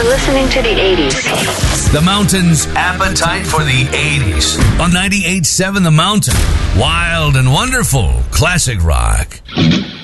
You're listening to the 80s. The Mountain's appetite for the 80s. On 98.7 The Mountain. Wild and wonderful classic rock.